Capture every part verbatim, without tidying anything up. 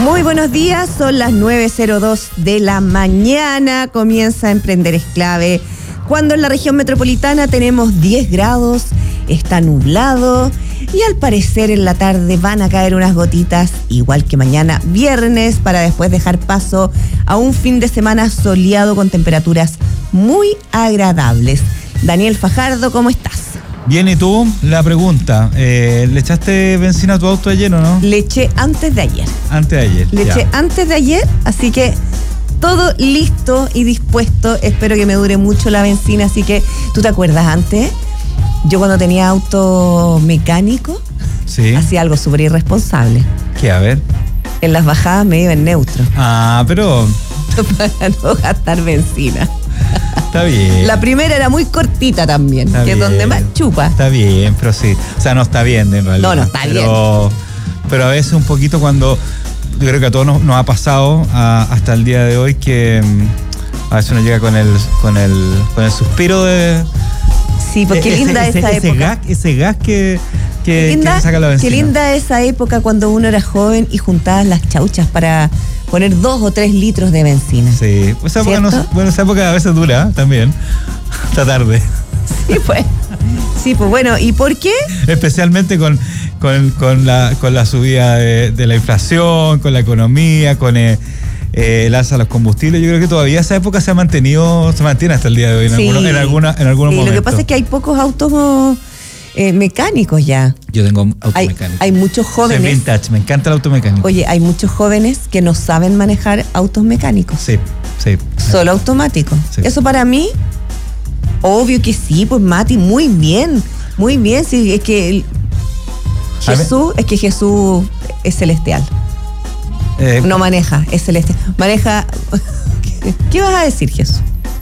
Muy buenos días, son las nueve cero dos de la mañana, comienza Emprender es Clave, cuando en la región metropolitana tenemos diez grados, está nublado y al parecer en la tarde van a caer unas gotitas, igual que mañana viernes, para después dejar paso a un fin de semana soleado con temperaturas muy agradables. Daniel Fajardo, ¿cómo estás? Bien, ¿y tú? La pregunta, eh, ¿le echaste benzina a tu auto ayer o no? Le eché antes de ayer. Antes de ayer, Le ya. eché antes de ayer, así que todo listo y dispuesto. Espero que me dure mucho la benzina, así que, ¿tú te acuerdas antes? Yo cuando tenía auto mecánico, Sí. hacía algo súper irresponsable. ¿Qué? A ver. En las bajadas me iba en neutro, Ah, pero para no gastar benzina. está bien. La primera era muy cortita también, Está que es bien. donde más chupa. Está bien, pero sí. O sea, no está bien en realidad. No, no está pero, bien. Pero a veces un poquito cuando, yo creo que a todos nos, nos ha pasado a, hasta el día de hoy que mm, a veces uno llega con el, con el, con el suspiro de... Sí, porque qué ese, linda ese, esa ese época. Gas, ese gas que, que, Qué linda, que saca la benzina. qué linda esa época cuando uno era joven y juntabas las chauchas para poner dos o tres litros de benzina. Sí, esa época, no, bueno, esa época a veces dura ¿eh? también, hasta tarde. Sí, pues. Sí, pues bueno, ¿y por qué? Especialmente con, con, con, la, con la subida de, de la inflación, con la economía, con eh, eh, el alza de los combustibles. Yo creo que todavía esa época se ha mantenido, se mantiene hasta el día de hoy en, Sí. algunos, en, alguna, en algunos Sí, momentos. lo que pasa es que hay pocos autos eh, mecánicos ya. Yo tengo auto Hay, mecánico. hay muchos Soy jóvenes. vintage, me encanta el auto mecánico. Oye, hay muchos jóvenes que no saben manejar autos mecánicos. Sí, sí. Solo automáticos. Sí. Eso para mí, obvio que sí, pues Mati, muy bien. Muy bien, sí, es que el- A Jesús, es que Jesús es celestial. Eh, No maneja, es celestial. Maneja. ¿Qué vas a decir, Jesús?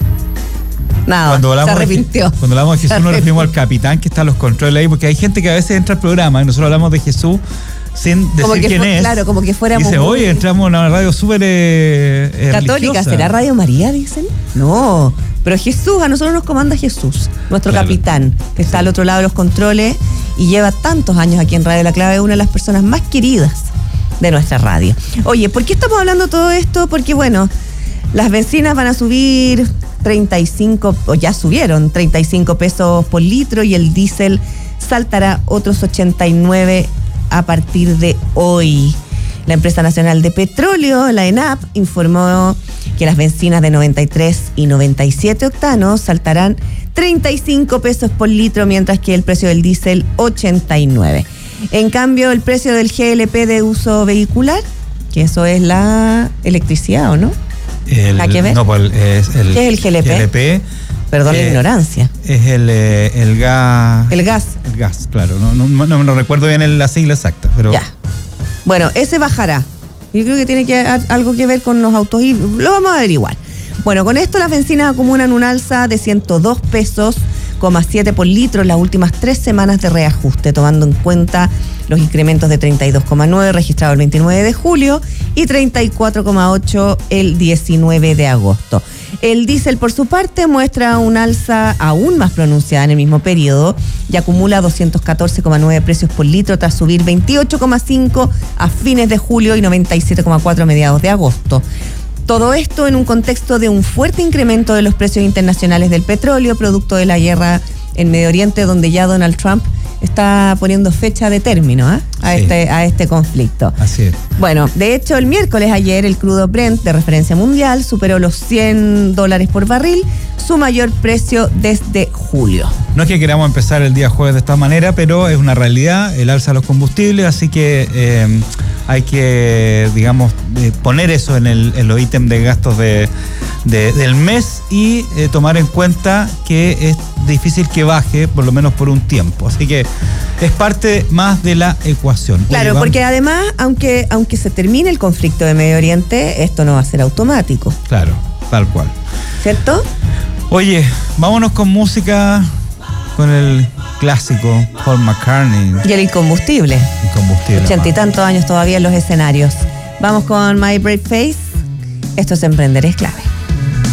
Nada, Cuando se hablamos, de, arrepintió. cuando hablamos de Se Jesús nos referimos al arrepintió. capitán que está a los controles ahí, porque hay gente que a veces entra al programa y nosotros hablamos de Jesús sin decir Como que quién fue- es. claro, como que fuéramos Dice, muy- oye, entramos a una radio súper eh, eh, Católica, religiosa. ¿será Radio María, dicen? No, pero Jesús, a nosotros nos comanda Jesús, nuestro Claro. capitán, que está al otro lado de los controles y lleva tantos años aquí en Radio La Clave, es una de las personas más queridas de nuestra radio. Oye, ¿por qué estamos hablando de todo esto? Porque, bueno, las bencinas van a subir treinta y cinco, o ya subieron treinta y cinco pesos por litro y el diésel saltará otros ochenta y nueve a partir de hoy. La Empresa Nacional de Petróleo, la ENAP, informó que las bencinas de noventa y tres y noventa y siete octanos saltarán treinta y cinco pesos por litro, mientras que el precio del diésel ochenta y nueve. En cambio, el precio del G L P de uso vehicular, que eso es la electricidad, ¿o no? El, ¿A qué ves? No, pues es el, ¿Qué es el G L P? G L P Perdón la eh, ignorancia. es el, eh, el gas. El gas. El gas, claro. No, no, no, no recuerdo bien el- la sigla exacta, pero. Ya. Bueno, ese bajará. Yo creo que tiene que algo que ver con los autos y lo vamos a averiguar. Bueno, con esto las bencinas acumulan un alza de ciento dos pesos, siete por litro en las últimas tres semanas de reajuste, tomando en cuenta los incrementos de treinta y dos coma nueve registrados el veintinueve de julio y treinta y cuatro coma ocho el diecinueve de agosto. El diésel, por su parte, muestra un alza aún más pronunciada en el mismo periodo y acumula doscientos catorce coma nueve precios por litro tras subir veintiocho coma cinco a fines de julio y noventa y siete coma cuatro a mediados de agosto. Todo esto en un contexto de un fuerte incremento de los precios internacionales del petróleo, producto de la guerra en Medio Oriente, donde ya Donald Trump está poniendo fecha de término ¿eh? a, Sí. este, a este conflicto. Así es. Bueno, de hecho, el miércoles ayer el crudo Brent de referencia mundial superó los cien dólares por barril, su mayor precio desde julio. No es que queramos empezar el día jueves de esta manera, pero es una realidad, el alza de los combustibles, así que eh, hay que, digamos, eh, poner eso en, el, en los ítems de gastos de, de, del mes y eh, tomar en cuenta que es difícil que baje, por lo menos por un tiempo. Así que es parte más de la ecuación. Claro, Oye, vamos- porque además, aunque, aunque se termine el conflicto de Medio Oriente, esto no va a ser automático, Claro, tal cual. ¿cierto? Oye, vámonos con música, con el clásico Paul McCartney, Y el incombustible. Incombustible. Ochenta y tantos años todavía en los escenarios. Vamos con My Brave Face. Esto es Emprender es Clave.